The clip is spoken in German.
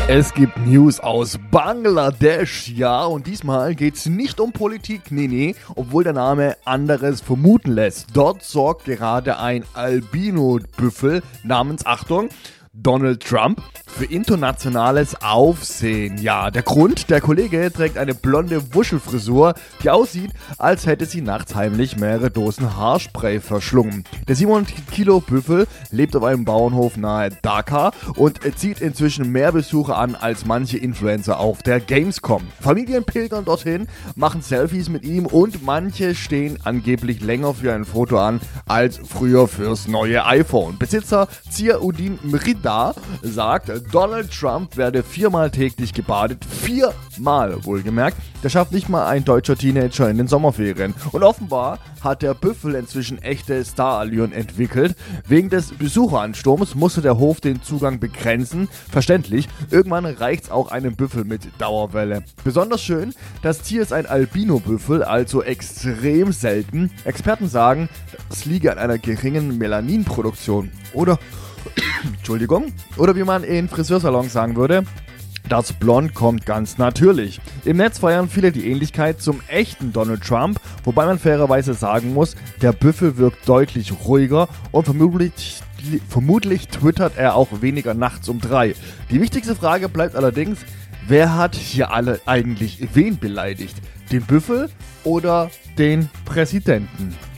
Es gibt News aus Bangladesch, ja, und diesmal geht's nicht um Politik, nee, obwohl der Name anderes vermuten lässt. Dort sorgt gerade ein Albino-Büffel namens, Achtung, Donald Trump für internationales Aufsehen. Ja, der Grund, der Kollege trägt eine blonde Wuschelfrisur, die aussieht, als hätte sie nachts heimlich mehrere Dosen Haarspray verschlungen. Der 700 Kilo Büffel lebt auf einem Bauernhof nahe Dhaka und zieht inzwischen mehr Besucher an als manche Influencer auf der Gamescom. Familien pilgern dorthin, machen Selfies mit ihm und manche stehen angeblich länger für ein Foto an als früher fürs neue iPhone. Besitzer Ziauddin Mrida sagt, Donald Trump werde 4-mal täglich gebadet. 4-mal wohlgemerkt. Das schafft nicht mal ein deutscher Teenager in den Sommerferien. Und offenbar hat der Büffel inzwischen echte Starallüren entwickelt. Wegen des Besucheransturms musste der Hof den Zugang begrenzen. Verständlich, irgendwann reicht's auch einem Büffel mit Dauerwelle. Besonders schön, das Tier ist ein Albino-Büffel, also extrem selten. Experten sagen, das liege an einer geringen Melaninproduktion. Oder wie man in Friseursalons sagen würde, das Blond kommt ganz natürlich. Im Netz feiern viele die Ähnlichkeit zum echten Donald Trump, wobei man fairerweise sagen muss, der Büffel wirkt deutlich ruhiger und vermutlich twittert er auch weniger nachts um 3. Die wichtigste Frage bleibt allerdings, wer hat hier alle eigentlich wen beleidigt? Den Büffel oder den Präsidenten?